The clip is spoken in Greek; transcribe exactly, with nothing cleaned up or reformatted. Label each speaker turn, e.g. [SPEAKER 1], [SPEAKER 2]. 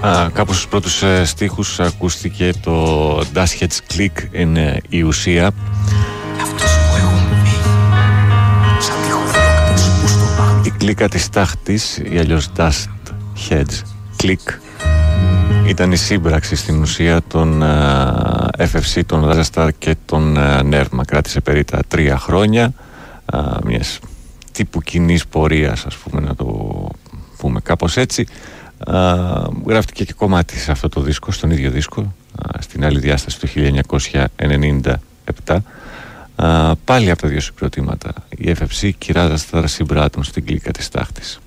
[SPEAKER 1] Α, κάπου στους πρώτους ε, στίχους ακούστηκε το Das Heads Click, είναι η ουσία. Η κλίκα της τάχτης, ή αλλιώς Dust Heads Click, ήταν η σύμπραξη στην ουσία των uh, εφ εφ σι, των Rajastar και των uh, Nerma. Κράτησε περί τα τρία χρόνια, uh, μιας τύπου κοινής πορείας, ας πούμε, να το πούμε κάπως έτσι. Uh, γράφτηκε και κομμάτι σε αυτό το δίσκο, στον ίδιο δίσκο, uh, στην άλλη διάσταση του χίλια εννιακόσια ενενήντα επτά. Uh, πάλι από τα δύο συγκροτήματα, η εφ εφ σι και η Rajastar συμπράττουν στην κλίκα της τάχτης.